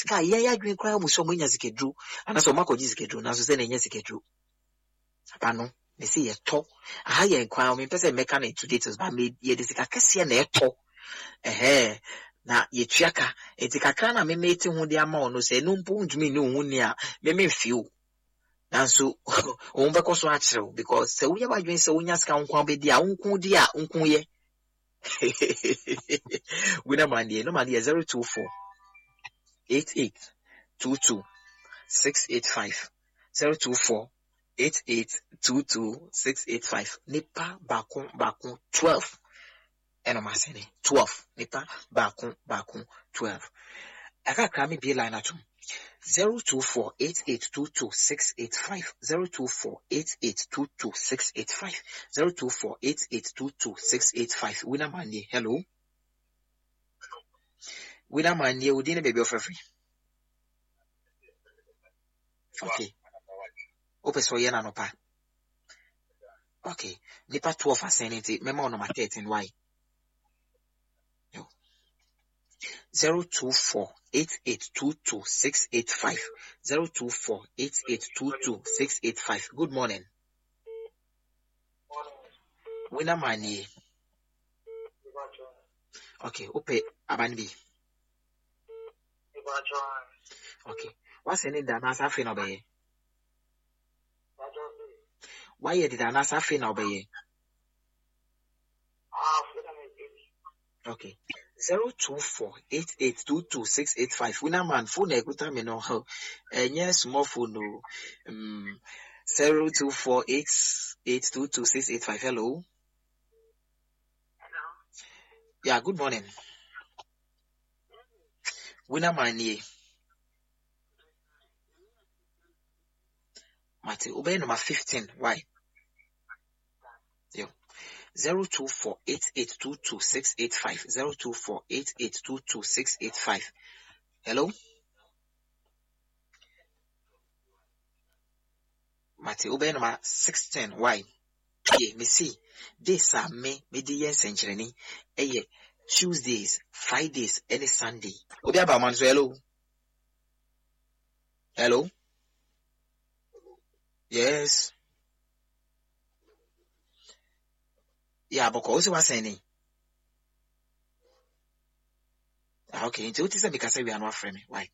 Sika ya adwen kra mu so munya sikedru ana so makoji sikedru na so se na nya sikedru apano me say ye to aha ye nkwa me pese meka na today to ba me ye de sika kese na eto na ye tuaka enti kakra na me meti hu de ama ono se no mpo ntumi ne hu ni a me mfiu nanso o mbe ko so a kire because se uya badwen se unya sika nkwa be dia nkun dia nkun ye Winner Monday, no money 024 8822 685 024 8822 685 Nipa bakun 12 Enomasene 12 Nipa bakun 12 Aka krami be line atum 024 8822 685 024 8822 685 024 8822 685 Winner Monday, hello Winner Monday, we didn't baby of free. Okay. Open so yena no pa. Okay. Nipa 12 asenity. Memo number 13. Why? 024 8822 685 024 8822 685. Good morning. Winner Monday. Okay. Open Abanbi. Okay. What's in the nasa fin obey? Why did I not have fin obey? Okay. 024 8822 685. Winner man phone a good time in how and yes, more phone no 024 8822 685. Hello. Yeah, good morning. Winner man ye. Mate, obey number 15. Why? 024 8822 685 024 8822 685. Hello? Mate, obey number 16. Why? Yeah, me see. This are me the yen century. Tuesdays, Fridays, any Sunday. Obi abaman so hello. Hello? Yes. Yeah, but also was saying. Okay, until it is because we are not friendly. Why?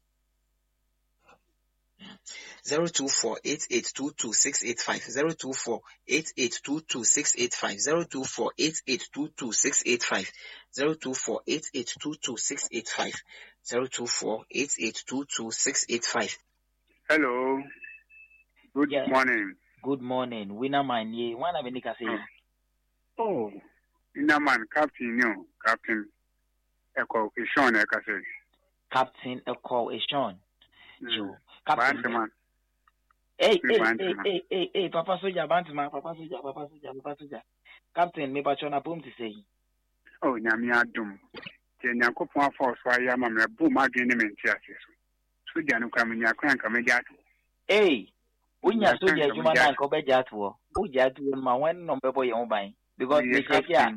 024 8822 685 024 8822 685 024 8822 685 024 8822 685 024 8822 685. Hello. Good morning. Good morning. Winner man ye. One of the say. Oh, winner man, Captain Echo Sean Ekase. Captain Echo Sean. Joe. Captain man. Hey, Papa Soja, Bantman, Papa Soja. Captain, me pachona boom to say. Oh, Namia Dum. Jenako Pon Force, why I am a boom again in Tiasis. Sujan coming your crank a mediat. Hey, when you're Soja, you man, go back at war. Who ya do my one number boy on buying? Because they say, yeah,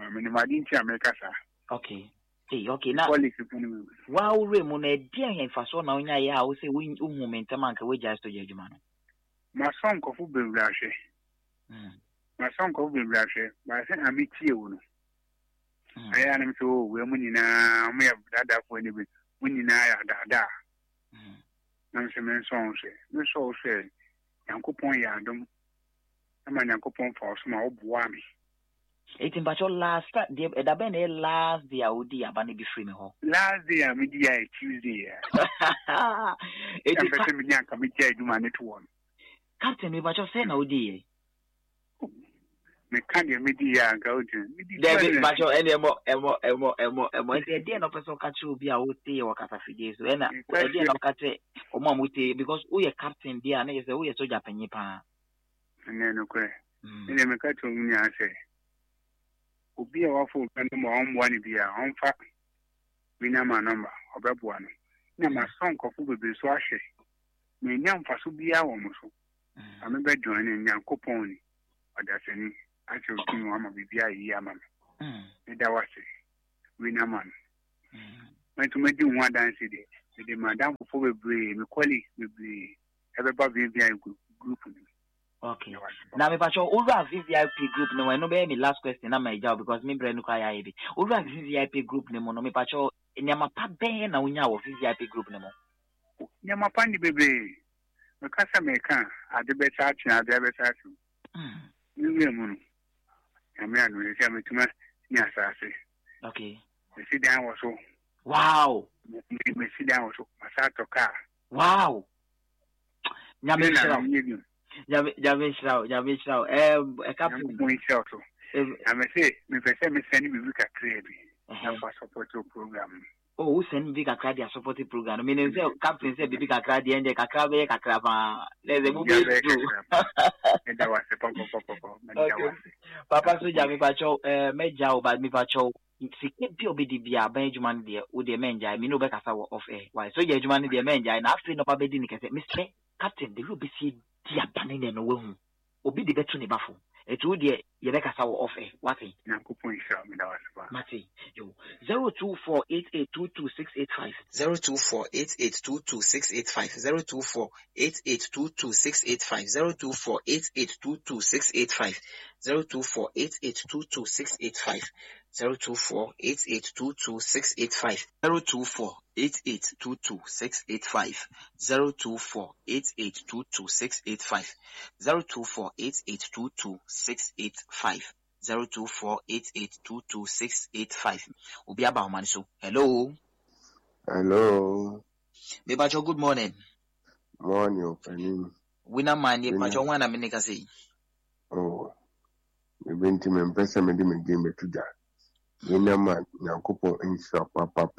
okay. Hey, okay, now. Wow, Raymond, dear, and for so now, I will say, we momentum, we just to judge man. My son could be blashy. My son could be blashy, but I think I meet you. I am so women now, may have that for any winning I da. Nancy men songs, no so say, Uncle Pon Yadum. I'm an Uncle Pon for small boami. It's in Bacho last day, the Ben last day, I would be free me home. Last day, I mean, Tuesday. It's a person young committee, do my network. Captain, we Bacho say no, dear. Me can't media go to David Bacho, any more, the day of person catch you be a wood day or Catafide. So, then again, I'll catch it or mom with because we are captain, dear, and it's a way so Japanese. And then, okay. And then, I told me, I say. Be a awful one be a home fact. We know my number, or Bob one. Now, my son could be so ashy. Me young for so be our almost. I remember joining young Coponi, or that's any actual king one of the Yaman. That was it. We know man. When to make you one dance today, the madam for we bring me quality we bring everybody VVIP group. Okay. Now, me pacho, over VVIP group no. No be any last question. Na my job because me brand no kaya ibi. Over VVIP group no mo. No me pacho. Nyama pa ben na unya wo VVIP group no mo. Nyama pa ni bebe. Me kasa me kan. Ade be cha chi, ade be cha chi. Ni we mo. Nyama anu le cha me tuma ni asase. Okay. Me sit down wo so. Wow. Me sit down wo so. Masa to car. Wow. Nyama shira. Nyame shira. Captain. I'm say me pese me send me bika create. For support your program. Oh, who send big kakra dia support program? I mean, say captain say big kakra dia ende kakra be kakra ba. Let's move it to. That was Papa so jami pacho me jaw ba mi pacho sike bi obedi bia ban adwuma ne de wo de menja mi no be kasa wo off air. Why so je adwuma ne de menja na afi no pa be di ni kese Mr. Captain de be si dia bane ne no hu. Obi de betu ne bafo. Etu de ye be kasa wo off air. What thing? Na kupon sha mi da was ba. Mati yo 0248822685 0248822685 0248822685 0248822685 0248822685 0248822685 0248822685 0248822685 Obi aba o maniso. Hello. Hello. Bebacho, good morning. Morning, opening. Winner man, ye pacho wana minika say. Oh. Me benti me mpesa me di me game tuja. Winner man, nyankopo insha papa.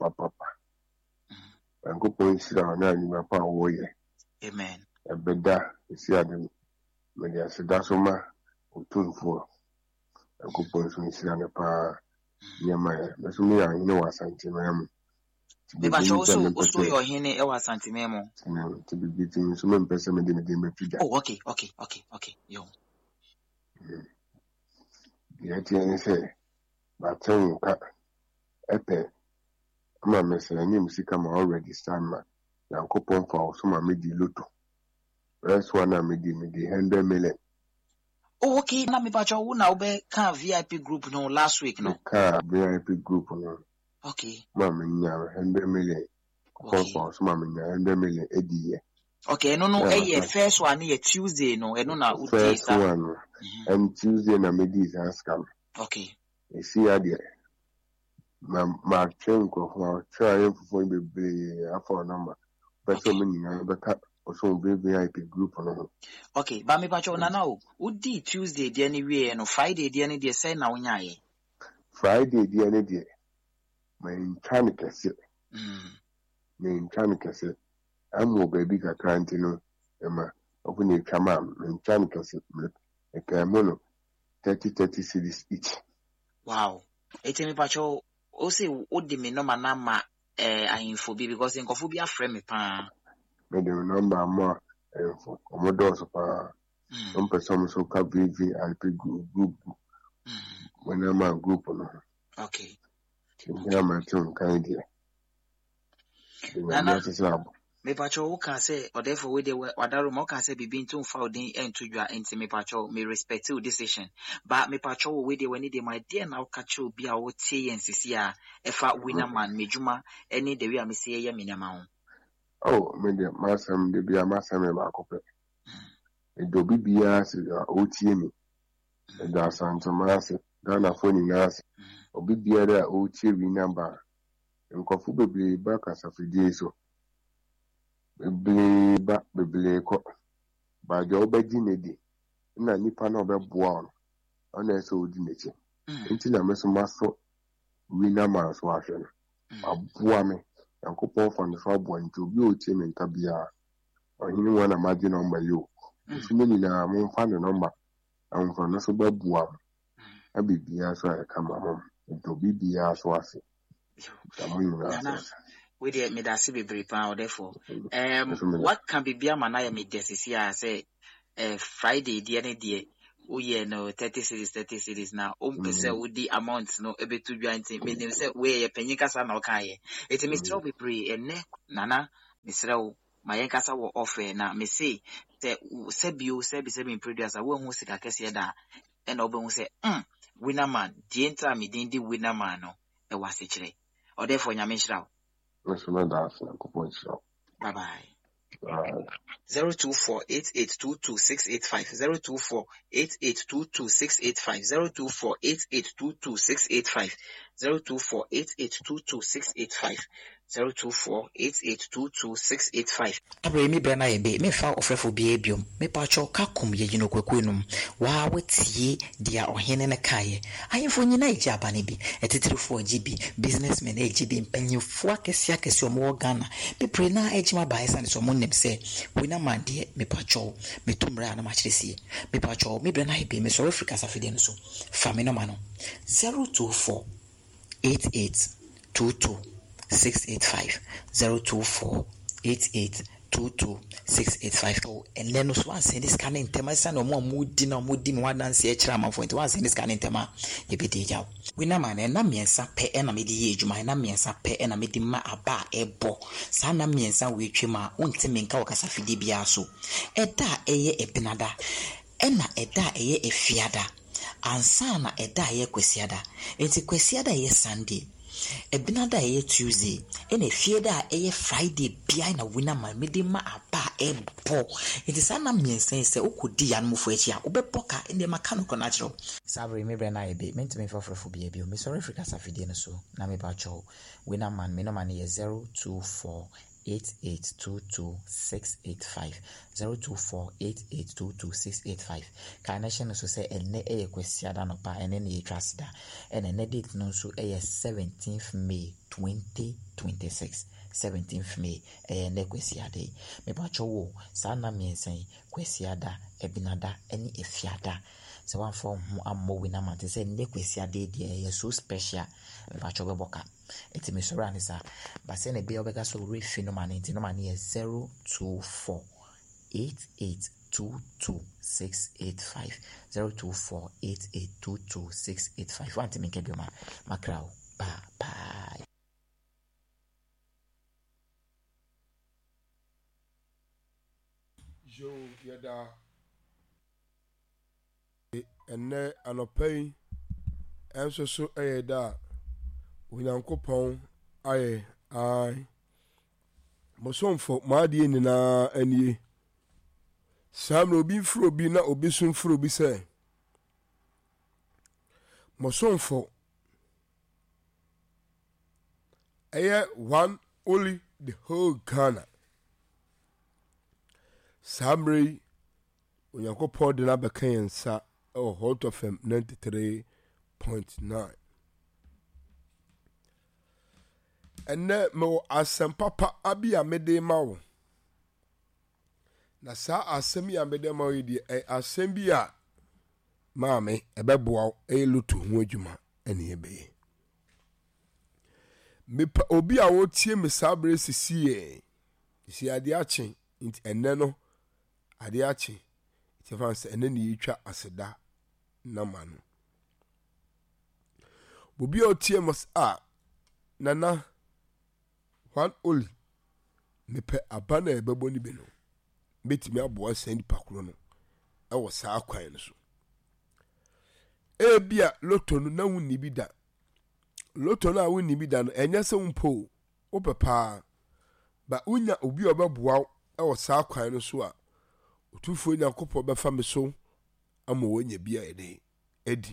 Nyankopo insha na ni ma pa woye. Amen. Ebeda isi ade me dia seda soma otunfo. Nyankopo insha ne pa nyama. Meso me ya hine wa santimem. Bebacho also your hine e wa santimemo. To be beating so me mpesa me di me game tuja. Oh, okay. Yo. Yet you say, but tell you, Epe, Mamma say, and you see come already, Sama, now coupon for some midi luto. That's one I made the 100 million. Oh, okay. Na me pacho una ube ka VIP group no last week no. Car VIP group no. Okay. Mamma, 100 million. Coupon for some 100 million a year. Okay, no, first one here Tuesday, no, na first one, and Tuesday na made this scam. Okay. You see, I did. My train for trying for be for number. But so many, but also VIP group. Okay, but me pacho na now. Udi Tuesday, the anyway, no Friday, the any day say na unyaye. Friday, the any day. My mechanic say. I'm no baby can't know. Emma, open a camera, mechanic a camono 30 cities each. Wow. Me pacho, o say odi me no manama ahimfobi because in kofobia frame me pa. Me the number more for Commodore pa. Some person so ka VIP group. When I'm a group no. Okay. I'm a team kind here. Me pacho who can say or therefore we de wadaro mo can say bibi ntu mfa odin entu dwa enti me pacho me respect your decision but me pacho we de when de my dear na catch obi a wo tie ensisi a efa winner man mejuma any the way am say ye me nyama ho. Oh me de masam de bia masam me ba kope e do bibia se o tie mi e da santo mas Ghana phone nas obi bia da o tie winner ba nkofu bebre ba kasafidie so beble ko ba jo obaji nedi na nipa na obeboa on na so odi neche nti na meso maso winner man so ahwe no aboa me yankopon fa no so aboa nti obi o tie me nka bia ohini wana maji number yo so many na mo fa no number am fa no so baboa abibia so e kama mo nti obi bia so ase we de me da se bebre pa therefore what can be bia mana ya me desisi a say Friday the any day yeah, no, 30 cities now. Pesa udi amount no ebe to joint me them say we penny kasa na okaye. It me straw be pre ene nana misrawo my kasa wo offer na me say se me producer wo hu sika kese da e na obo hu say winner man the enter me di winner man no e wase kire. O therefore nyame hirawo. Bye bye. 024882268 024882268 024882268 024882268 Abremi Brana Ebe, me fa ofrefo bi ebiom, me pacho kakum ye jino kwekwenum, wa wetie dia ohene ne kaye. Ayefo nyina eji abane bi, etetirefo gibi, businessmen eji bi mpanyefo akesi omo Ghana. Be pre na ejima baisa ne so mo nem se, wina man de me pacho, me tumra na machresie. Me pacho me Brana Ebe, me so Africa safide no so. Fa me no mano. 024882268 024882268 oh, and then also one send this scanning tema san no more moody no moody me one dance e chira man for it one send this scanning tema e be dey jaw we na man na miensa pe e na me di ejuma na miensa pe e na me di ma aba ebo sa na miensa we twema onti me nka wakasa fidi bia so eda eye ebinada ena eda eye efiada ansa na eda eye kwesiada enti kwesiada eye Sunday ebinada eye Tuesday ene fieda eye Friday bia na wina ma mede ma aba ebo enti sana miensen se okodi ya no mfo echi a obepoka ende maka no kona chiro sabre me bre na ebe mentime fofrofo bia bi o me sorry Africa safide no so na me ba cho wina man me no man ye 024882268 024882268 connection so say ene eye kwesiada no pa ene ne yetwasida ene ne date no so eye 17th May 2026 17th May ene kwesiada me ba chowo sana miensen kwesiada ebinada ene efiada se one form ammo wina man say ne kwesiada de so special me ba chowo boka eti me soro anisa ba se ne be obega so refi no man enti no man ye 024882268 024882268 want me ke bi ma makrao bye jo yada enne anopai enso so eyeda Unyankopon aye ai mosomfo maade nyina anie sam no bi fro bi na obi sun fro bi se mosomfo aye one only the whole Ghana samri Unyankopon de na bekansa Hot of FM 93.9 enne me asem papa abi amede mawo na sa asem ya amede mawo di asem bi a maame ebeboa lutu ho adwuma ene ebe me obi a wotie me sabre sisi ade ache nti enne no ade ache ti fanse enne ne yitwa aseda na manu obi a wotie mos nana one only me pe abana ebebo ni beno betimi aboa send pakro no e wo saa kwan no so bia loto no na wuni bi da loto na wuni bi da no enya se mpo wo pepa ba unya obi obeboa e wo saa kwan no so a otufo Nyankopɔ befa me so ama wonya bia ede edi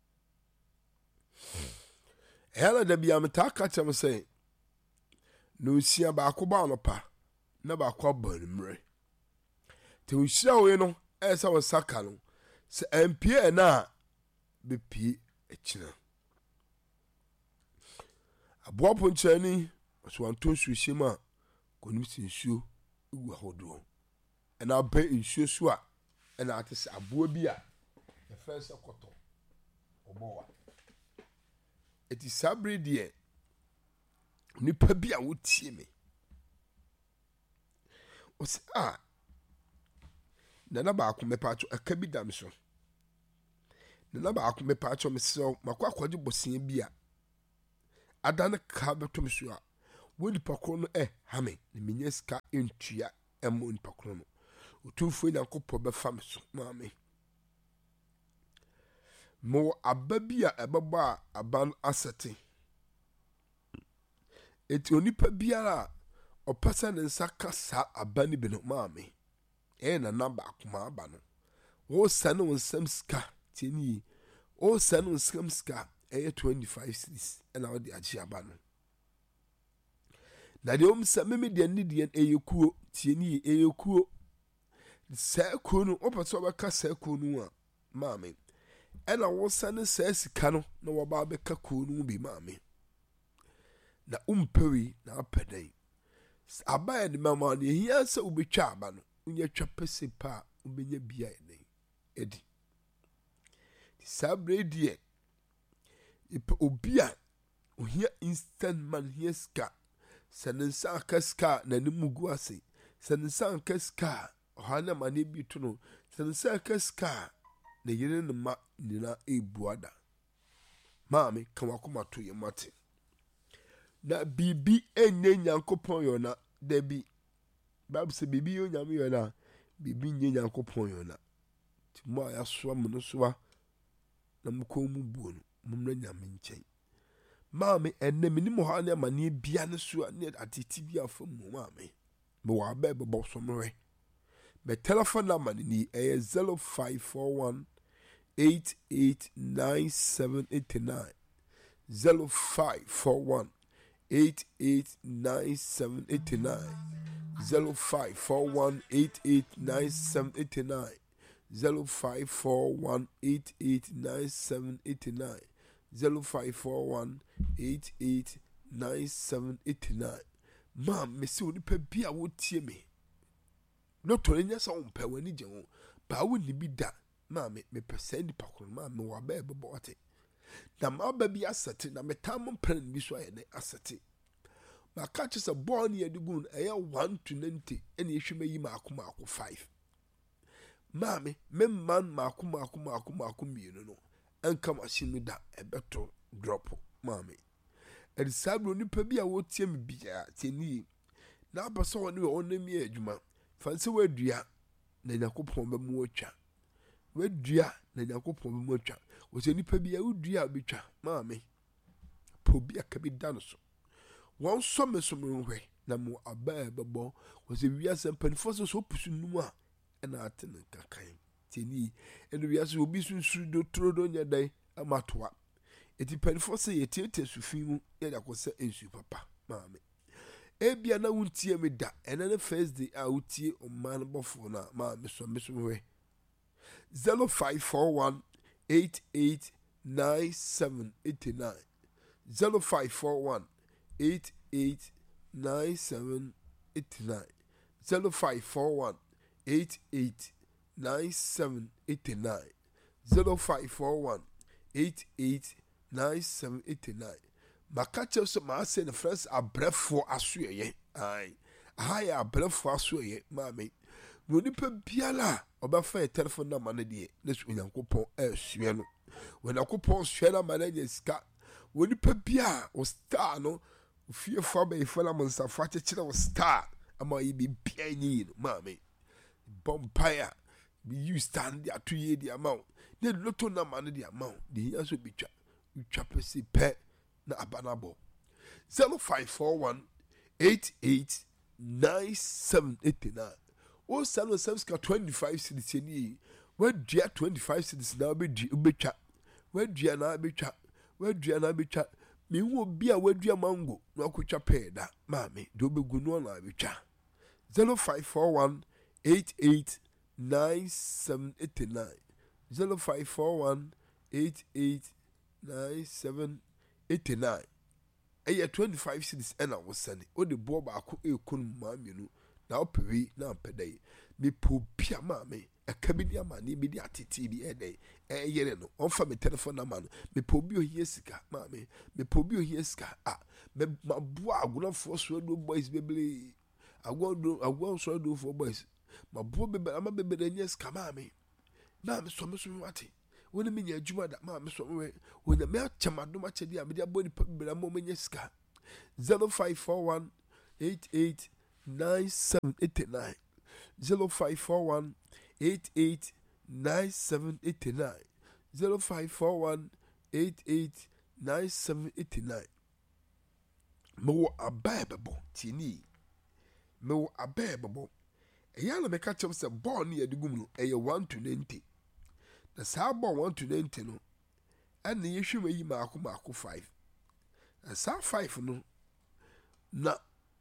ela da bia meta ka chem say no sia ba akoba no pa na ba akoba mre te usia we no esa wo saka no se empie na be pie echina aboa ponchani so anton suhima konim sinsuo uwa hodo na ba insuo so a na atese aboa bi a the first koto obowa eti sabre die nipa bi a wotie me o se nana ba ko mepacho aka bi dam so na ba akome pa acho me sew makwa akwaje bosia bi a adane ka beto me so a woni pakro no ha me na menya sika entua emo ni pakro no otumfo Nyankopɔ bɛfa me so maame mo aba bi a ɛbɛbɔ a aban asɛte eti onipa biara ɔpɛsɛ ne nsa ka saa aba ni bi no maame na namba akoma aba no wo sane wo nsam sika tieni wo sane wo nsam sika 25 cities na wo de agye aba no na de omsa meme de ni de eyekuo tieni eyekuo saa kuo no opɛsɛ ɔbɛka saa kuo no a maame ɛna wo sane saa sika no na wo ba bɛka kuo no bi maame na umpewi na apɛdɛn aba ya de mama ne hia sɛ wobɛtwa aba no unya twa pese pa ubenya bia ene edi sabredie ipa obia ohia instant man hia ska sanensa kaska na nimugu ase sanensa kaska ohana mane bi to no sanensa kaska na yene ne ma nina ebuada maame kamakoma to ye mate na bibi enye Nyankopɔn yona debi Bible say bibi yo nyame yona bibi nye Nyankopɔn yona ti mo aya soa mo no soa na mo ko mu buo no mo na nyame nkyɛn maame enne mini mo ha ne amane bia ne soa ne atiti bia fa mu maame me wa ba bebo so mwe me telephone number ni 0541 889789 0541 889789 0541 889789 0541 889789 0541 889789 ma me se onipa bia wo tie me no to nya sa wo mpa wani je ho ba wo ni bi da ma me pese ndi pakoro ma me wa ba bebo ate na ma ba bi asate na me tam plan bi so aye ne asate ma ka che se born ye digun eye 1 to 90 ene ehwema yi ma akoma akọ 5 ma me man ma akoma mienu no enka machine da ebeto drop ma me edi sabro nipa bi a wo tie me bia tieni na abasa woni onami adwuma fanse wadua na Nyankopɔn ba mu atwa wadua na Nyankopɔn ba mu atwa wo se nipa bi a wodua obetwa ma me po bi aka bi da no so won so me so mhwe na mo aba bebo wo se wiase mpanifo so pusu num a na atene kakan tieni enu wiase obi sunsu do trodo nya dai amatoa eti panifo se yetete sufin mu ya yakose ensu papa maame ebia na wuntie me da ena na first day a wutie oman bofo na maame so me so we 0541 889789 0541 889789 0541 889789 0541 889789 makache so ma say the first abrefo asoye ai ahaya abrefo asoye maame wonipa biala obafa telephone number ne de na so Nyankopɔn ahue no Nyankopɔn hwe na ma na nyesika wonipa bia o star no fie fa be fa na monsafa kyekere o star ama yi bi bia nyi no maame bompire be you stand there 2 year the amount ne loto na ma ne the amount de hia so bitwa utwa pese pe na abanabo 0541 889789 o salo samska 25 cities ni wadua 25 cities na obetwa wadua na betwa wadua na betwa me wo bia wadua mango na akotwa peda maame de obegu no na betwa 0541 889789 0541 889789 eye 25 cities ena wo sane o de bo ba ko ekun maamenu na opewi na mpedai me po bia maame akabini amane bi di atiti bi ede yere no onfa me telephone number no me po bi ohie sika maame me po bi ohie sika me mabu agulafo so do boys beble agwo so do for boys mabu bebe ama bebe nya sika maame na me so wate When a mini juma that mamma so when the male chamadoma chedi, I'm the body but a moment yeska 0541 889789 0541 889789 0541 889789 Mo abababo tini Mo abababo Eyana me catch up some ball near the gum, a 1 to 90. The Sabo 1 to 90 no, and the issue may mark 5. A Sa 5 no, na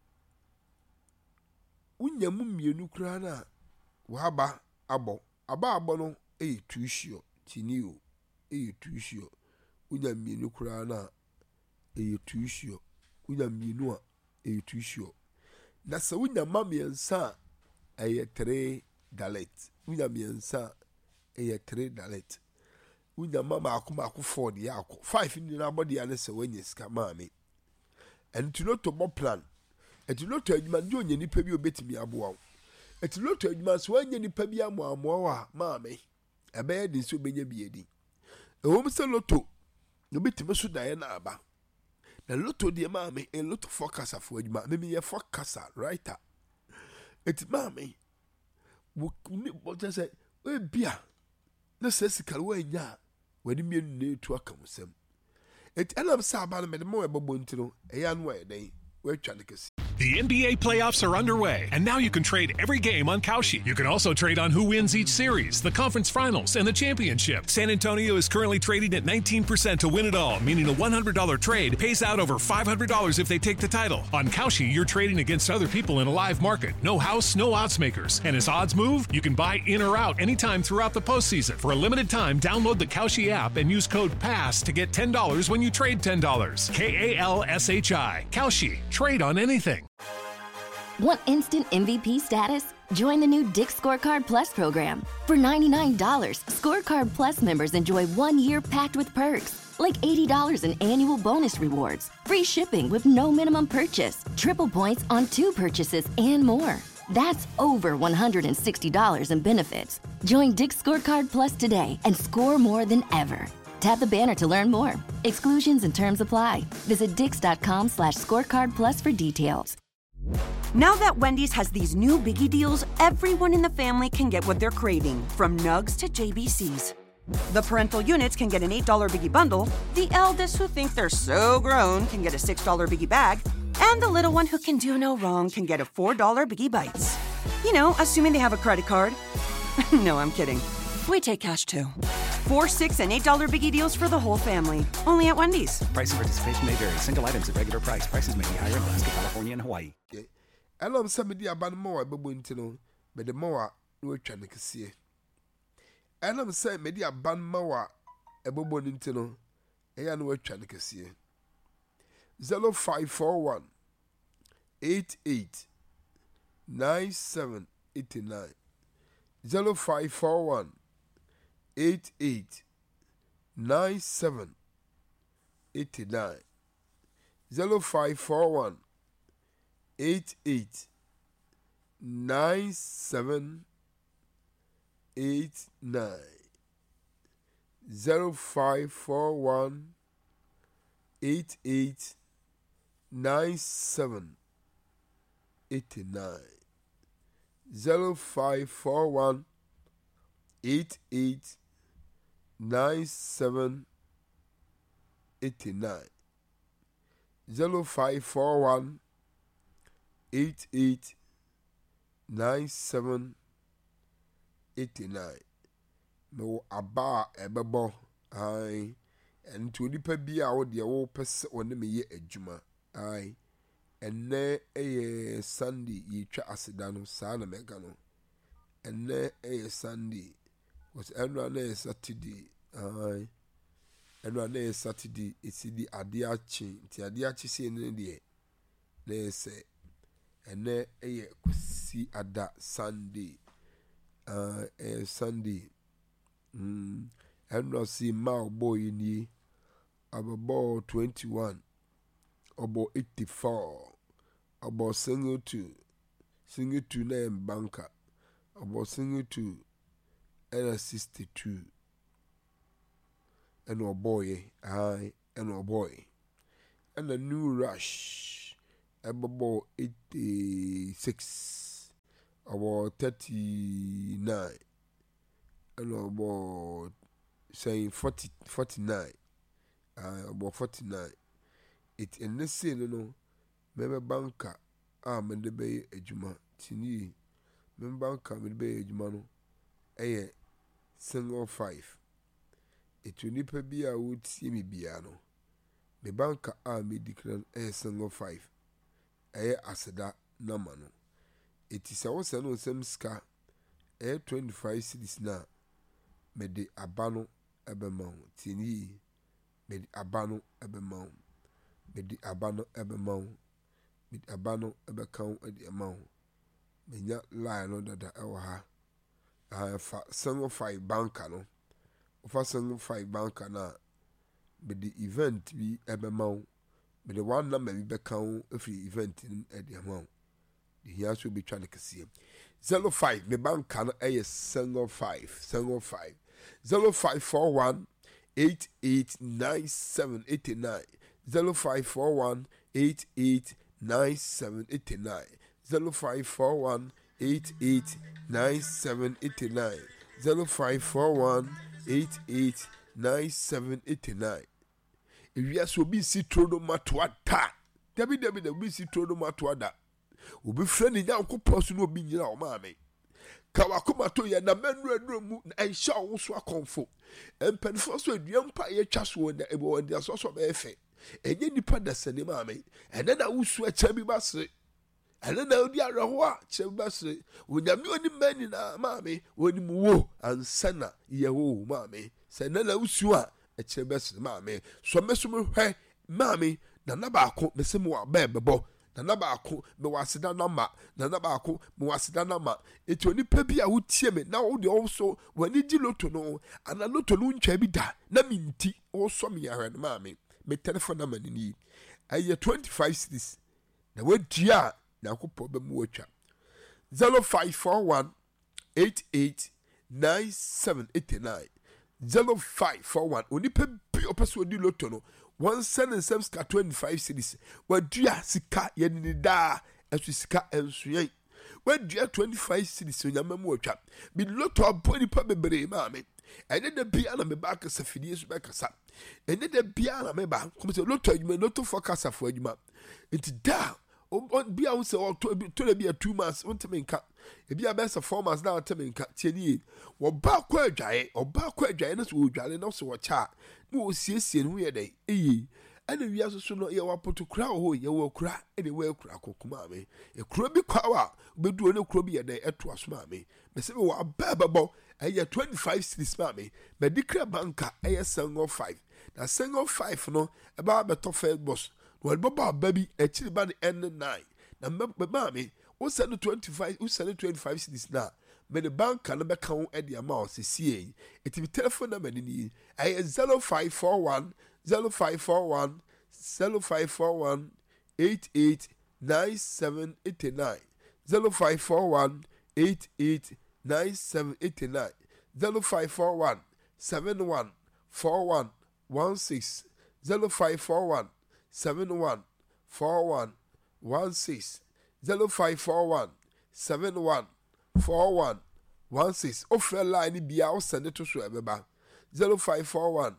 Unya mummy nukrana, Waba abo, abono, a tushio, tinio, a tushio, Unya minukrana, a tushio, Unya minua, a tushio. Nasa unya mammy and sa. Eye $3. Unya miensa eye $3. Unya mama akuma aku 4 di ako 5 ni na body ane se wenye ska mame. And to not to bo plan. And to not to adwuma ndi onye nipa bi obetimi aboa. And to not to adwuma so wenye nipa bi amoamoa wa mame. Ebe di so benye bi edi. E wo mse loto no betimi so dae na aba. Na loto di mame e loto forecaster for adwuma. Me ye forecaster writer. Eti mami what say we bia na sesikal we nya wani mienu na etu aka musem eti anam sa aba na me mo ebobo ntino eya no e den we twa ne kesi. The NBA playoffs are underway, and now you can trade every game on Kalshi. You can also trade on who wins each series, the conference finals, and the championship. San Antonio is currently trading at 19% to win it all, meaning a $100 trade pays out over $500 if they take the title. On Kalshi, you're trading against other people in a live market. No house, no odds makers. And as odds move, you can buy in or out anytime throughout the postseason. For a limited time, download the Kalshi app and use code PASS to get $10 when you trade $10. KALSHI. Kalshi. Trade on anything. Want instant MVP status? Join the new Dick's Scorecard Plus program. For $99, Scorecard Plus members enjoy 1 year packed with perks, like $80 in annual bonus rewards, free shipping with no minimum purchase, triple points on 2 purchases, and more. That's over $160 in benefits. Join Dick's Scorecard Plus today and score more than ever. Tap the banner to learn more. Exclusions and terms apply. Visit dix.com/scorecardplus for details. Now that Wendy's has these new Biggie deals, everyone in the family can get what they're craving, from nugs to JBCs. The parental units can get an $8 Biggie bundle, the eldest who think they're so grown can get a $6 Biggie bag, and the little one who can do no wrong can get a $4 Biggie Bites. You know, assuming they have a credit card. No, I'm kidding. We take cash too. 4, 6, and $8 Biggie deals for the whole family. Only at Wendy's. Price and participation may vary. Single items at regular price. Prices may be higher in Alaska, California, and Hawaii. Okay. And I'm somebody about more ebobo ntino, but the more no twa ne kese. And I'm saying media ban more ebobo ntino, eya no twa ne kese. 0541 88 9789 0541 88 9789 0541 88 9789 0541 88 9789 0541 88 9789 0541 88 9789 no aba ebebo ai ento nipa bia wo de wo pese one me ye adwuma ai enne eye Sunday yitwa aseda no saa na mega no enne eye Sunday was enra na Saturday ai enra na Saturday esidi ade achi ti ade achi se ne de na ese enne eye kusi ada Sunday Sunday enra si ma boy ni ababo 21 obo 84 obo single 2 na banker obo single 2 era 62 and a boy, and a boy, and a new rush, about 86, about 39, and about saying 49, about 49. It in the scene, member banker, and the bay a juma, tini, member banker, with bay a jumano, a single 5. It will nipa be a would see me biano. Me banker me declare a single 5. Asada namano. It is also no same ska 25 cities na. Me de abano ebemau. Tini me de abano ebemau. Me de abano ebemau. Me de abano ebekau edi amau. Me nya lie no dada ewa ha. Fa single 5 banker no. Ofa single 5 banker na. Me the event bi ebemau. Me the one number bi bekau every event in edi amau. The here should be trying to see 05 me banker no single 5 0541 889789 0541 889789 0541 889789 0541 889789. If you are so busy trono matwata, Debbie the busy trono matwada. Will be friendly now, could possibly be your mammy. Kawakumato ya na menru and shall also a comfort. And penfoso young pie chas one able and there's also a effect. And then you put the same mammy, and then I will sweat Chubby Bassy. And then I'll be a rawa, Chubby Bassy. When you're only men in our mammy, when you woo and senna, ye woo, mammy. Say, Nana Usua, a Chubby Bassy, mammy. So, Messumo, hey, mammy, Nanabako, Messimo, Bebo. Nanabako, me wasida nama, Nanabako, me wasida nama. It only pepi a would see me now. The also when you do to know, and I know to loon chabida, Naminti, also me and mammy. Me telephone number in need. I hear 25 cities. The word Gia, now could problem watcher 0541 889789 0541 only pepi or person do lotono. 1 7 ska 25 cities. Where dia sika yenini da esu sika ensuye. Where dia 25 cities so nyamamu otwa. Bi loto aboni pa bebre maame. Ene de bia na me ba ka safidie so be kasa. Ene de bia na me ba come say loto adwuma loto forecast afo adwuma. Enti da on bia wo say to le bia 2 months untime nka. E bia be say 4 months na untime nka. Tieni wo ba kwa adwae na so wo dwale na so wo cha. Mo siesie no ye dey ana wi asoso no ye wapoto kura ho ye wo kura ene we kura kokuma me e kura bi kwawa beduo ne kura bi ye dey eto asoma me be se wo abababo eye 25 cities ma me be dikra banka eye single 5 na single 5 no e ba beto first boss wo baba baby e chiri ba the 9 na ma me wo send 25 cities na me the bank can be count at the amount see it be telephone number ni 0541 0541 0541 889789 0541 889789 0541 71 41 16 0541 71 41 16 0541 71 4116 offer line bia o send to so ebeba 0541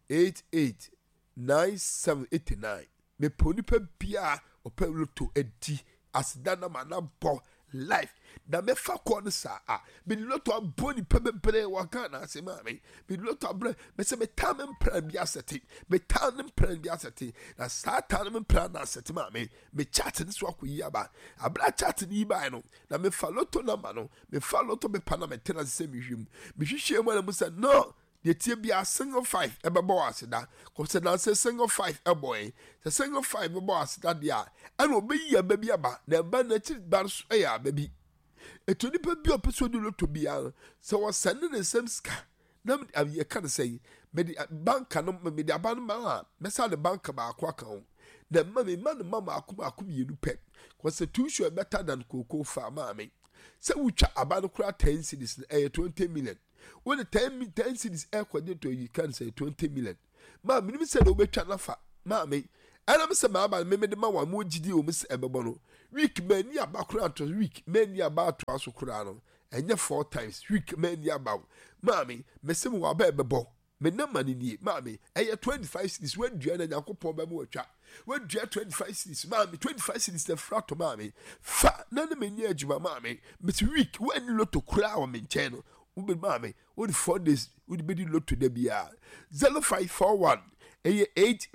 889789 me ponipa bia opewlo to edi asidana manabo life na me fa ko no sa be loto aboni pebebre waka na se ma me be loto abre me se me tam mpra bia seti me tam mpra bia seti na satan mpra na seti ma me chat ni so akoyi aba abra chat ni ba no na me fa loto number no me fa loto me pana me tena se me hwim me hwehwe mo na mo se no the tie bia single 5 ebebo asida ko se na se single 5 eboy se single 5 ebebo asida dia ana obeyi ababi aba na ba na chi bar so ya baby etoni pa bi opeso di loto bia se wo send ne sem ska na ye kan say me di banka no me di aban ma me sa the banka ba akwa kan na mama akuma yenu pe ko se too sure better than cocoa farm me se wucha aban kura 10 cities 20 million when the 10 cities are to you can say 20 million ma me nim say no betwa na fa ma me ana me say ma ba me de ma wa mo gidi o me say ebebo no week mani abakura to week mani abato aso kura no enye 4 times week mani abaw ma me say mo wa ba ebebo me na mani ni ma me eye 25 cities when dua na yakopon ba mo atwa when dua 25 cities ma me 25 cities the frato ma me fa na na mani adwuma ma me say week when loto kura o me nche no ube ma me o the 4 days we be di loto da bia 0541 eye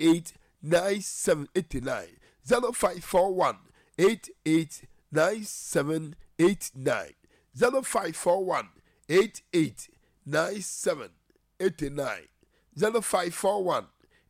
889789 0541 889789 0541 889789 0541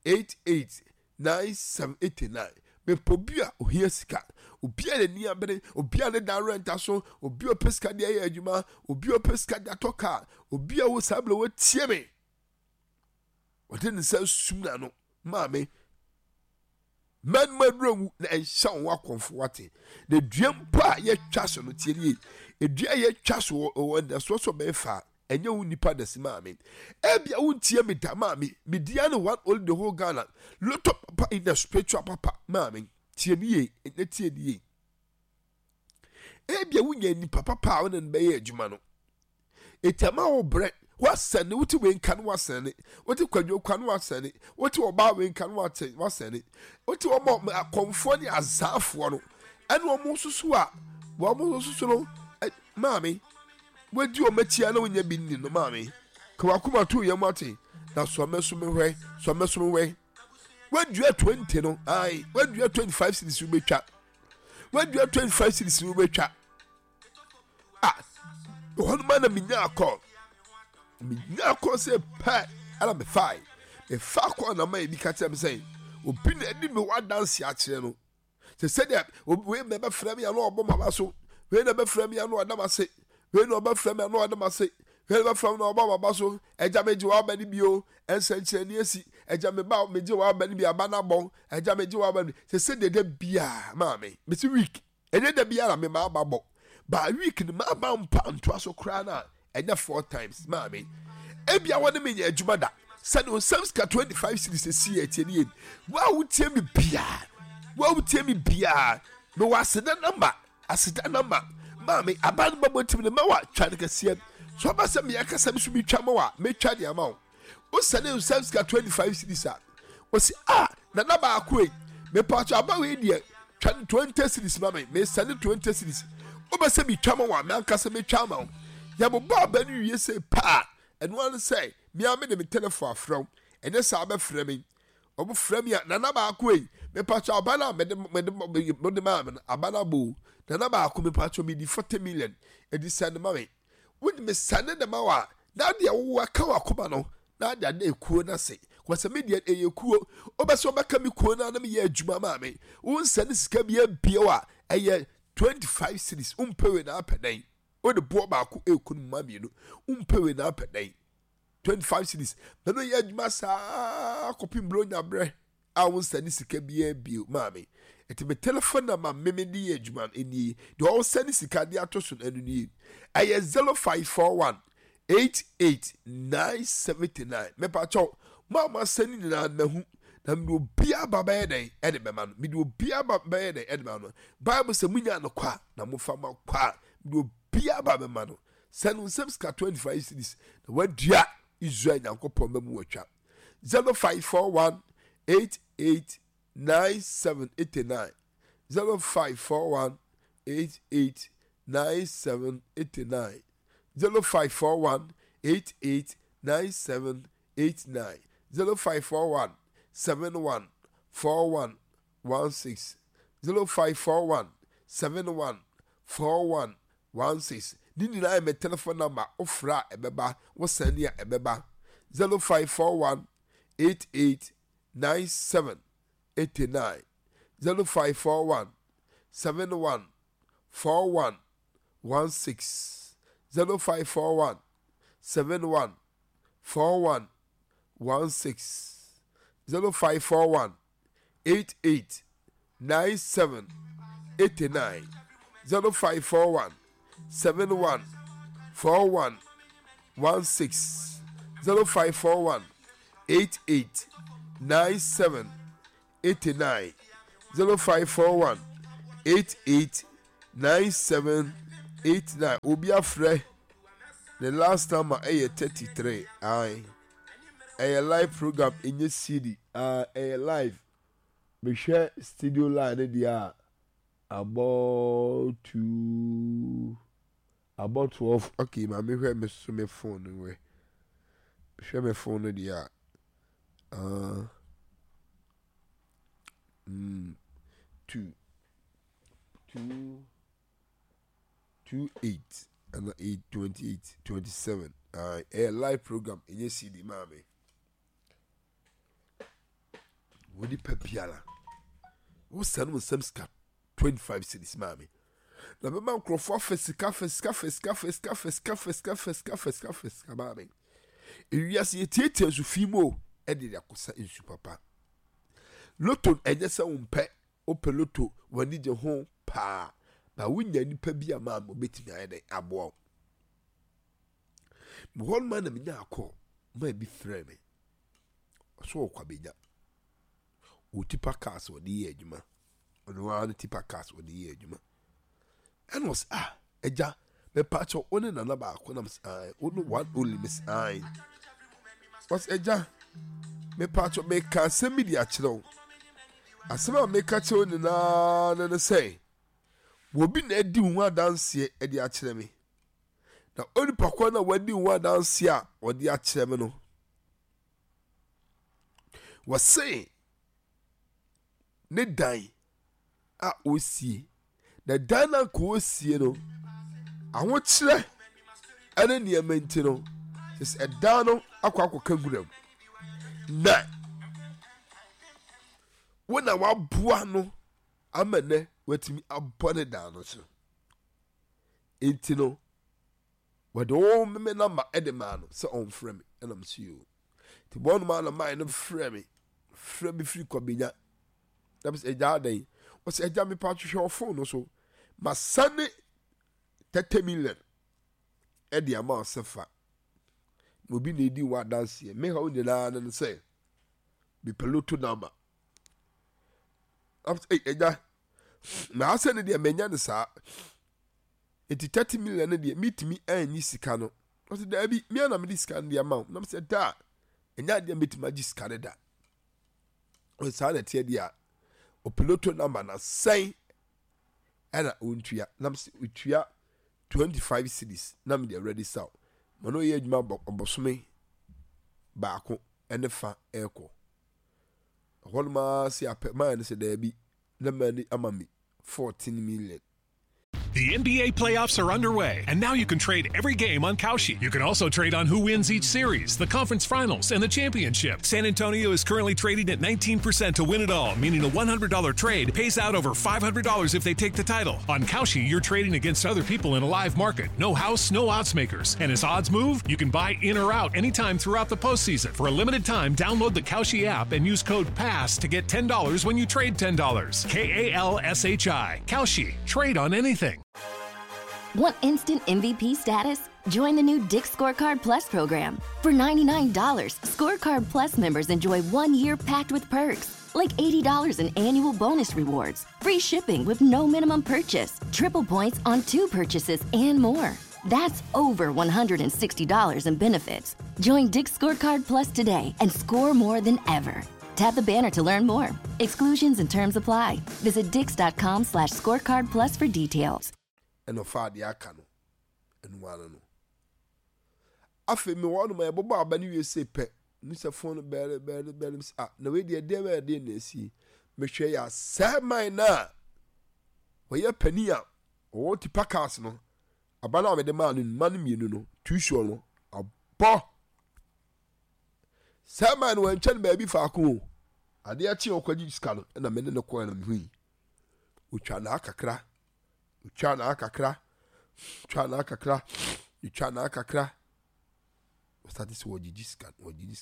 889789 me pobia ohia sika obia ne ni abere obia ne da renta so obia peska de aye adwuma obia peska de atoka obia wo sable wo tie me wode ne sa sum na no ma me man madru na enhyan wa konfo wate na duam pa ye twa so no tie edua ye twa so wonda so be fa enye wo nipa da sima me ebia wo ntie me da ma me dia no one all the whole Ghana lot of papa in the spiritual papa ma me tie ni e tie ni ebia wo nya nipa papa won be ye adwuma no etama wo bre wasane wuti we nkan wasane wuti kwadwo kwan wasane wuti oba we nkan wasane wuti omo akomfo ni azafo no ene omo susu a wo omo susu no maami wadi o matia na wonya binni no maami kwa kuma to yam ate na so meso me hwe wadi 20 no ai wadi 25 cities ubetwa wadi 25 cities ubetwa hon mana minya akọ say pa ala me fai e fa ko na mai bi kata me say obi na edi me wa dance a kire no se said we me ba frame ya no obo maba so we na ba frame ya no adama se we na ba frame ya no adama se we ba frame no obo maba so eja meji wa ba ni bio ensanche ni esi eja me ba meji wa ba ni bi abana bon eja meji wa ba ni se said de bia ma me ti week ene de bia la me ma ba bo ba week ni ma ba mpa nto aso kra na enya 4 times maami ebia wona me nya adwuma da sɛ no samska 25 cities see etieni wa wutie me bia no waseda number maami aban babo tim ne ma wa twa ne kase so ba sɛ me yakasa me so bi twa ma wa me twa de ama wo sɛ no samska 25 cities a wo si na na ba akoi me pa twa ba we die twa 20 cities maami me sɛ 20 cities wo ba sɛ me twa ma wa me ankasa me twa ma wo ya bo ba ni wie say pa and one say me am de me telephone from and yes I be frame me obo frame ya na na ba ko me pa cha ba na me de ma abana bo na na ba ko me pa cha me di 40 million e di send ma me when me send de ma wa na de wo ka wa ko ba no na de na ekuo na se ko se me de ekuo obeso ba ka me kuo na me ye adwuma ma me won send sika bia bia wa eye 25 cities umpewe na apedan o de bo ba ko ekunu mami no umpewe na apedan 25 cities na no ye adwuma sa kopim bro nya bre a won sani sika bia bio mami eti me telephone na ma me di adwuma eni de o sani sika de atoso anu ni aye 0541 88979 me pa cho mama sani na hu na mi obia baba ye den e de be ma no mi de obia baba ye den e de ma no bible say munya no kwa na mo fa ma kwa mi bia ba ma no sanu subscribe 25 cities na wadua Israel yankopon mamu watwa 0541 889789 0541 889789 0541 889789 0541 714116 0541 714116 Nini na me telephone number ofra ebeba wo send ya ebeba 0541 889789 0541 714116 0541 714116 0541 889789 0541 714116 0541 889789 0541 889789 obi afre the last time I 33 I a live program in your city a live me share studio line there about 12 okay ma me hwe me so me phone we share my phone there 28 and 8 28 27 a live program in your CD mami wodi papiala wo sanu samska 25 cities mami na me man crofo fesika mami irias yetiete su fimo e de yakosa ensu papa loto enyesa umpe ope loto wani je ho pa ba wunya nipa bi ama obetimi ayede abo mo hon man na menya akọ ma bi frɛ me so kwa beja o tipa cars wodi ye adwuma ono wa tipa cars wodi ye adwuma and was eja me pacho one na ba akọ na ono one only miss was eja me pacho me ka semi di akiro asema me ka che oni na say wo bi na edi hu adanse e di akire me na oni pakwa na wadi hu adanse a odi akire me no was ne dan a osie na dan na ko osie no aho kire ene ne menti no is a dan no akwa kaguram na wona wabua no amene watimi abone dan no so enti no wade o me number edema no se on frɛ me ena msio ti bon man na mai no frɛ me free kwa benya that is eja dan o se eja me pa twehwe phone no so masane 30 million edi ama sefa obi na edi wa dance me ha o nyina na se bi peloto number eja na asane de menya ne sa eti 30 million ne de mitimi anyi sika no o se da bi me na me sika de ama na me se da enya de mitimi agi sika da o sa na tie dia o peloto number na sai ana ontua na me se utua 25 cities na me de ready sell mano ye adwuma obosome baako ene fa eko holma si apema se da bi na mani amami 14 million. The NBA playoffs are underway, and now you can trade every game on Kalshi. You can also trade on who wins each series, the conference finals, and the championship. San Antonio is currently trading at 19% to win it all, meaning a $100 trade pays out over $500 if they take the title. On Kalshi, you're trading against other people in a live market. No house, no odds makers. And as odds move, you can buy in or out anytime throughout the postseason. For a limited time, download the Kalshi app and use code PASS to get $10 when you trade $10. KALSHI. Kalshi. Trade on anything. Want instant MVP status? Join the new Dick's Scorecard Plus program. For $99, Scorecard Plus members enjoy 1 year packed with perks, like $80 in annual bonus rewards, free shipping with no minimum purchase, triple points on 2 purchases, and more. That's over $160 in benefits. Join Dick's Scorecard Plus today and score more than ever. Tap the banner to learn more. Exclusions and terms apply. Visit dix.com/scorecardplus for details. And of far the akano and one no. Afe me one my bobo abani we say pe. Mr. Phone better no way the day where dey see. Me share ya say my na. We ya penny a o ti packers no. Abana me de man mienu no. Too sure no. Abo. Say man when chen baby fa ko. Ade a chi okwaji sika no na me ne no ko na me hui. Utwa na akakra. Uchana akakra. What's this word you scan?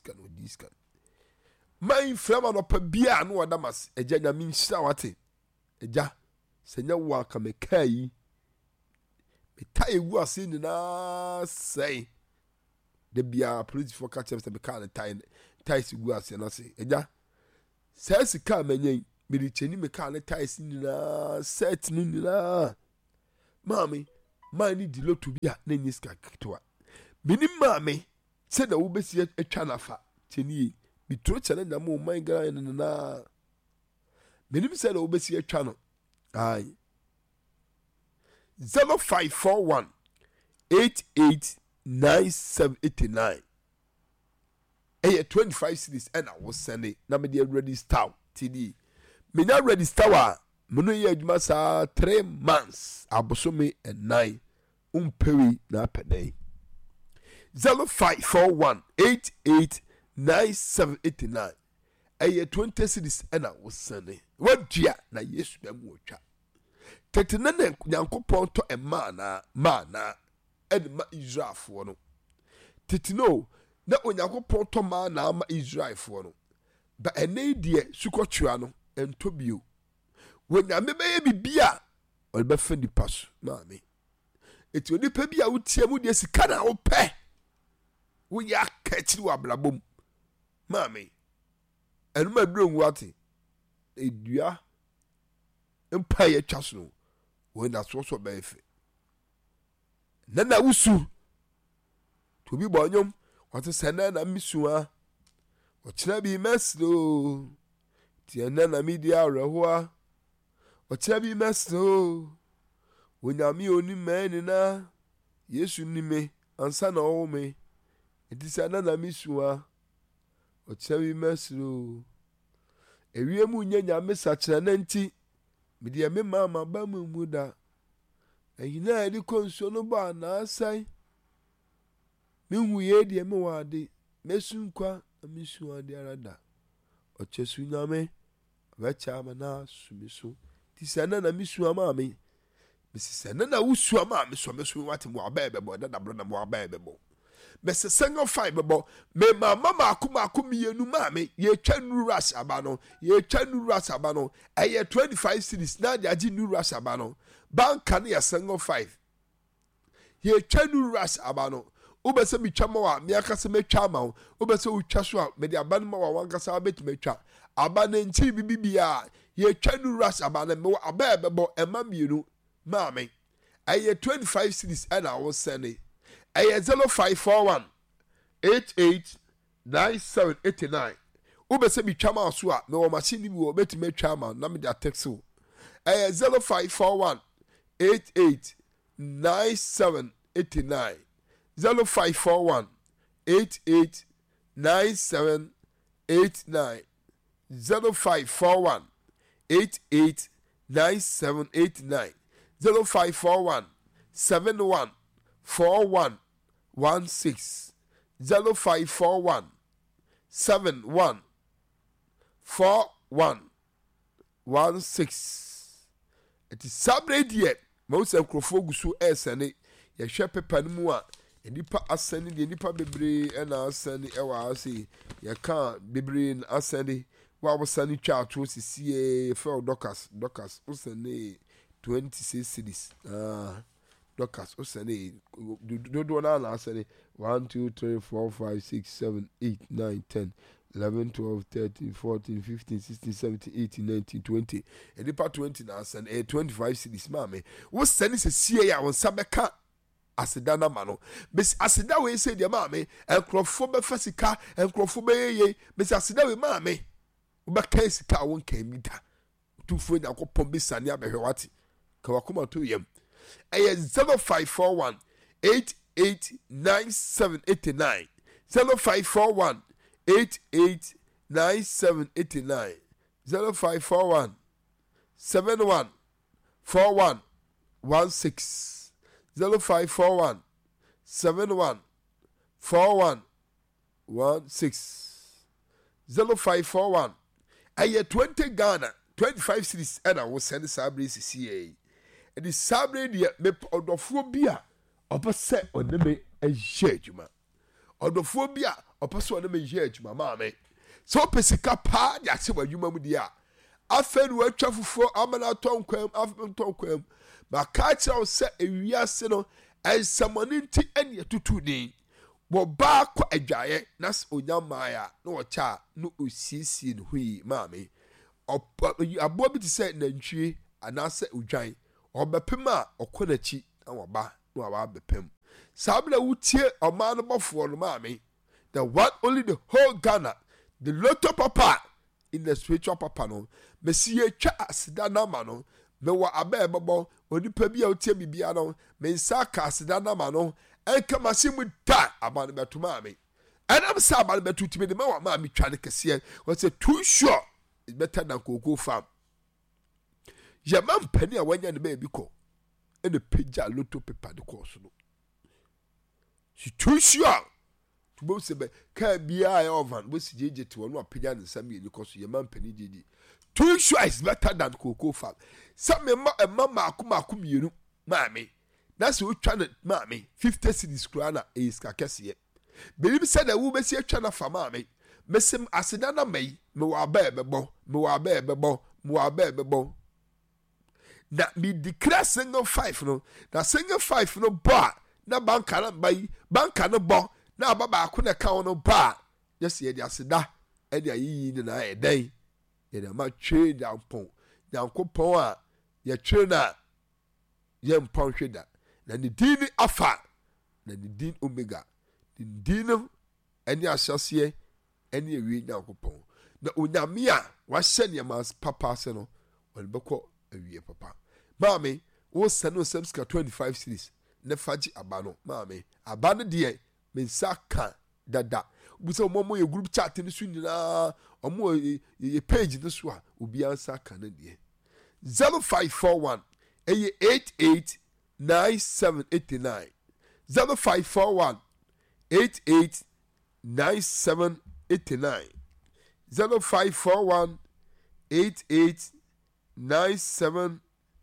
My flama no pabia no adamas. Eja na min shawate. Eja. Senya waka me kai. Me tai wu ase ni na say. De bia police for catch them be kan tai si gu ase na say. Eja. Say sika menyen me cheni me ka ne ties nyina set no nyina. Mami, mani di lotu bia na nyi sika ketwa. Minim mami se da wo besi atwa nafa cheni bi tro chele na mo man gra na. Minim se da wo besi atwa no. Ai 0541 889789. 25 cities and I was sending. Na me dey ready start TD. Me na ready start wa. Me no ye adwuma sa 3 months. Abosomi and 9. Umperi na penay. 0541 889789. 20 cities and I was sending. What dia na Yesu be mu otwa. Tetena na Nyankopon to e mana ed ma Israel fo no. Tetino na Onyankopon to mana ama Israel fo no. Ba ene die sukotwa no entobio. Wonyame be ye bibia ol be fa nipa so maame. Eti onipa bia wotie mu de sika na wo pe. Wo ya kachiri wa blabom. Maame. Enu ma duro nwate. Edua empa ye twaso no. When that's also benefit. Nana wusu. To be bonyom. What is na misua. Ochina bi meslo. Ti nana media rehoa. Ochina bi meslo. Wonyami oni men na. Yesu ni me. Ansa na o me. It is nana misua. Ochina bi meslo. Ewie mu nyanya mesachira na nti. Media me mama ba mu muda. Ayina edi konso no ba na asai. Me huye de me wade. Mesunkwa amisu ade arada. Ochesu nyame wecha mana sumiso. Ti sana na misu ama me. Mesi sana na usu ama me so mesu wate mo abebebo da bro na mo abebebo. Mese sengo five bebo me mama akuma yenu mame ye twa nu rush abano ye twa nu rush abano eye 25 cities na dia ji nu rush abano banka na ya sengo 5 ye twa nu rush abano ubese mi twa ma wa me akase me twa ma ubese utwa so a me dia ban ma wa wankasa abet me twa abana nti bibia ye twa nu rush abano me abebebo ema mienu mame eye 25 cities and I was sending. 0541 889789. Ube se mi chama so a me wo machine bi wo betime chama na me da text o. 0541 889789. 0541 889789. 0541 889789. 0541 71 4116 0541 71 4116. It is Saturday yet. Most of Crofogusu Essene, ye shepe panmua, a nipa ascending the nipa bebre and ascending ewa say, ye can't bebre and ascending. What was sunny child to see a fellow Docas, Usane 26 cities. Docas, Usane, do not answer 1, 2, 3, 4, 5, 6, 7, 8, 9, 10, 11, 12, 13, 14, 15, 16, 17, 18, 19, 20. And the part 20 now send 25 cities, mammy. What's sending a CA on Sabeka? Asidana mano. Miss Asida we say the mammy, and Crophobe Fasica, and Crophobe, Miss Asida we mammy. Ubakasi ka won kemida. Tu friend akopom bi sania behwati. Kawakuma to yem. 0541 889789. 0541 889789. 0541 71 4116. 0541 71 4116. 0541 aye 20 Ghana 25 cities and I was send Sabre CCA. And the Sabre the me odophobia opose oneme ejejuma. Odophobia opose oneme ejejuma mama. So pesika pa ya se wadwuma mu dia. Afen we twafufo amana tonkwam afem tonkwam. Ma ka kira o se ewiase no ensamoni nti ene tutu din. bo ba kwa adwaye nas onyamaya na wocha no osiesie no hui maame abo bi te se nantwie anase odwan obepem a okonachi na woba na wa bepem sabla wutie oma no bofo no maame the one only the whole Ghana the lotto papa in the spiritual papa no mesie twa asida na ma no me wa abebebo onipa bia otie bibia no me nsa ka asida na ma no enka masimu da abane beto maame enam sa abane beto timi de ma wa maame twa ne kese was say too sure is better than Cocoa Farm ya man pani a wanya ne baby ko e de pagya lotto paper de course no she too sure to bo se be ka bia ya ovan bo si jeje te wono apagya ne sam ye because ya man pani jeje too sure is better than Cocoa Farm some mama akuma mienu maame na se o twa na maame 50 cedis kura na e iska kese believe said that we be see twa na fa maame mesem aseda na mai me wa ba bebo na mi declare single 5 no na single 5 no ba na banka na bai banka no bo na baba ko na ka no ba yes ye dia aseda e dia yi ni na e den ye na ma twe da pon yankopon a ye twe na ye mpon hweda na ni dini afa na ni din omega ni dino eni asase eni ewi yankopon na onyame a wa hye ne mas papa se no won beko awie papa maame wo sano semska 25 series ne faji abano maame abano de me nsaka dada buso momo ye group chat ni su nyina omo ye page ni so a obi ansa kan de 0541 889789 0541 889789 0541 889789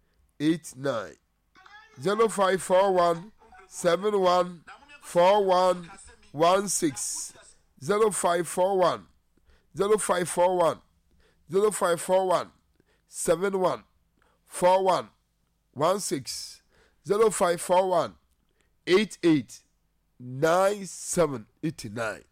0541 714116 0541 0541 0541 714116 0541 889789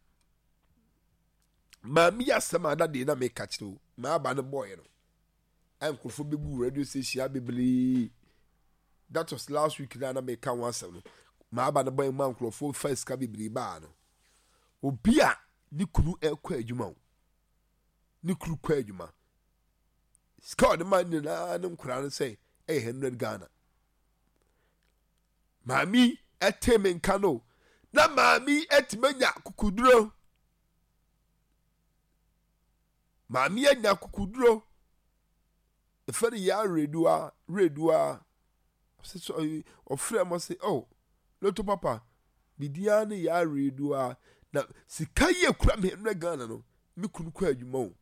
Mami ya sama da de na me kachiro ma aba no boy no am kurfo bebu radio station abebele that was last week na me kan wansam no ma aba no boy man kurfo first ka bebele ba no obi a ni kunu ekwa adwuma o ni kunu kwa adwuma score the man na no nkura no say 100 Ghana mami etemen kano na mami etimanya kukuduro mami anya kukuduro efere ya redua so ofre mo say oh lotto papa bidia ne ya redua na sikaye kura me 100 Ghana no me kunu kwa adwuma o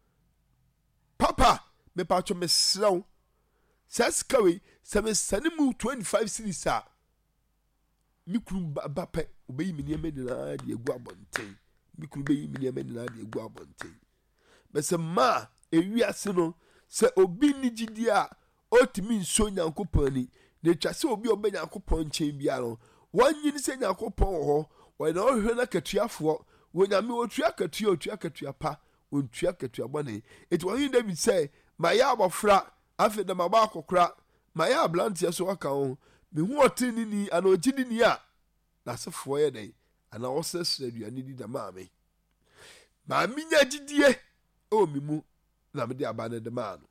papa me pa cho me sraw saskawe se sane mu 25 series a mikuru bape obeyi mini emeni na de egu abonten mikuru beyi mini emeni na de egu abonten bese ma ewiase no se obi ni gidi a otimi nso nyankopon ni na twa se obi obe nyankopon nchen bia no wanyi ni se nyankopon ho wo na ohwe na katuafo wo nyame otua katua pa ontua katua bone eti wo hin David say ma ya abofra afi da maba akokra ma ya blantie so aka ho me hu otini ni ana ogidi ni a na sefo ye den ana osesre aduane di da maame maame nya gidie o mimu na me de abane de ma no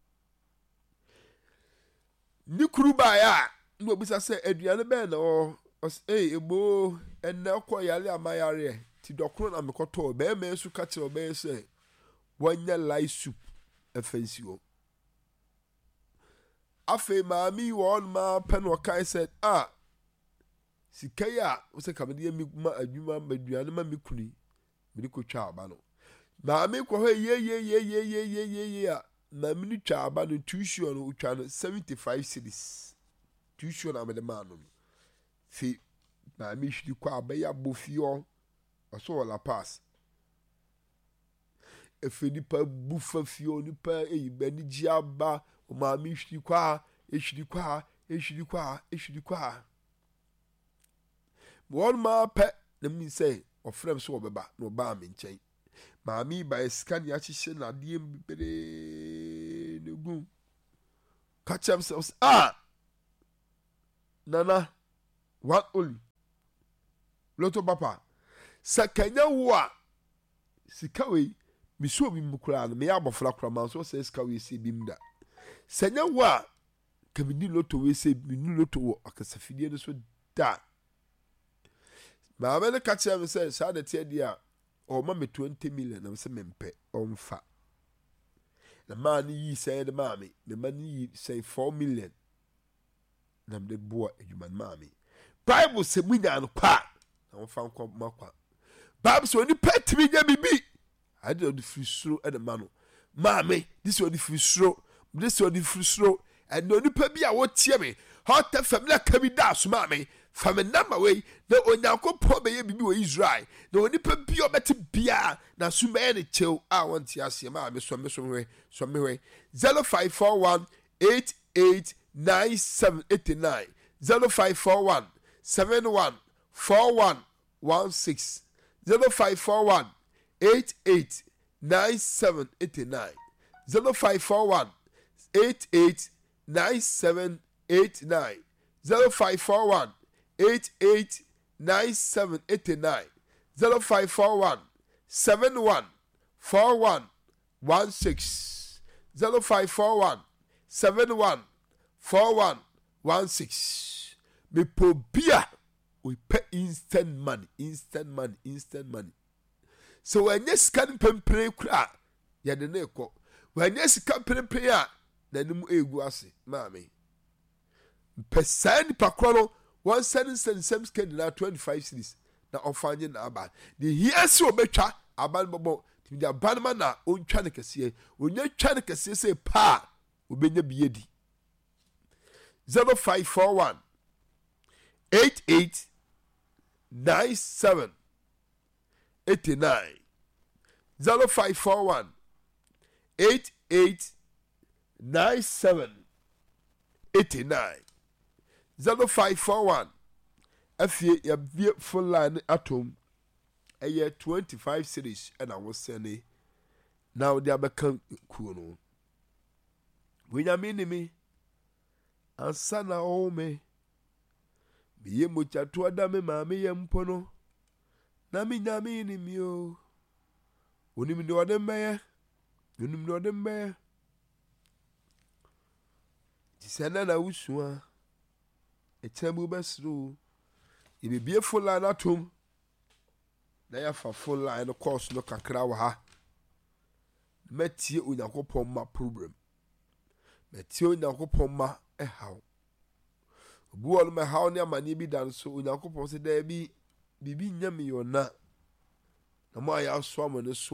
ni kuru ba ya no obisa se aduane be na o ebo enne ko yale amayare ti dokro na me koto be me su ka kire be se wanya lai soup efensio afe maami won ma pen wakai said sikaya o se kamede mi ma adwuma maduane ma mikuni mi ko twa aba no maami ko he ye a na mi twa aba no tuition no twa no 75 cedis tuition na me de ma no fi maami hwidi kwa aba ya bofio oso wala pass efedi pa bufa fio ni pa eyibani giaba o maami hwidi kwa won ma pe na mi say ofrem so obeba na oba me nchen maami ba scan ya chihye na de mbere ne gu catch themselves nana what only loto papa sakanya wo a sika we mi so bi mukura no me abofra kura man so say sika we se bi mda sanya wo a kamini loto we se bi ni loto wo akasafidie no so da maame ne catch them say sa de tie dia o ma me 20 million na se mempe on fa na man yi say de maame me man yi say 4 million na me de boa adwuman maame bible se munya no kwa na won fa nko makwa bible se oni petimi nya bibi ade odi frisuro e de mano maame this odi frisuro this odi frisuro and no nipa bi a wo tie me hot family ka bi da so maame fame number way na onyankopɔ be ye bibi wo Israel na onipa bi obeti bia na so me ne chew a won tie ase maame so me 0541 889789 0541 714116 0541 889789 0541 889789 0541 889789 0541 714116 0541 714116 me pobia we pay instant money so when you scan pempre kura ya de na ekọ when you scan pempre a na nim egu ase maame percent pakoro 177 scan na 25 cities na ofanye na aba the hiase obetwa aban bobo ti aban ma na ontwa ne kese onya twa ne kese se pa obenya biedi 0541 889789 0541 889789 0541 afie ya vie full line atom eye 25 series and I was saying now they abeka kuo no wenyame me ansa na o me biye mochato ada me maame ye mpo no na me nyame ni mi o onim de ode mbe tisana na usua etembu besru ibe bie full line atom na ya fa full line course no kakra wa ha metie onyankopon ma problem metie onyankopon ma ehaw obuwol me haw ne amani bi dan so onyankopon se da bi bibi nyame yona na mo aya so amane so